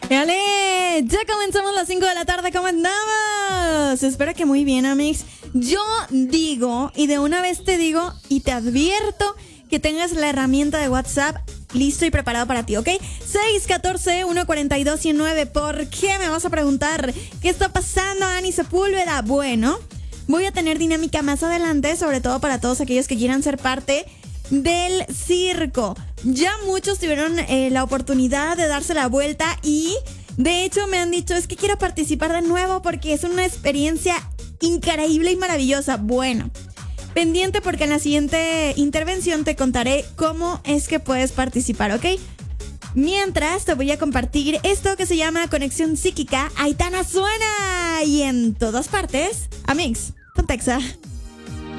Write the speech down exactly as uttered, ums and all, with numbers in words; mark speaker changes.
Speaker 1: ¡Dale! Ya comenzamos las cinco de la tarde, ¿cómo andamos? Espero que muy bien, amigos. Yo digo, y de una vez te digo, y te advierto que tengas la herramienta de WhatsApp listo y preparado para ti, ¿ok? seis uno cuatro, uno cuatro dos, uno nueve. ¿Por qué? Me vas a preguntar. ¿Qué está pasando, Ani Sepúlveda? Bueno, voy a tener dinámica más adelante, sobre todo para todos aquellos que quieran ser parte del circo. Ya muchos tuvieron eh, la oportunidad de darse la vuelta y de hecho me han dicho, es que quiero participar de nuevo porque es una experiencia increíble y maravillosa. Bueno, pendiente porque en la siguiente intervención te contaré cómo es que puedes participar, ¿ok? Mientras te voy a compartir esto que se llama Conexión Psíquica. Aitana suena y en todas partes, Amix, Pontexa.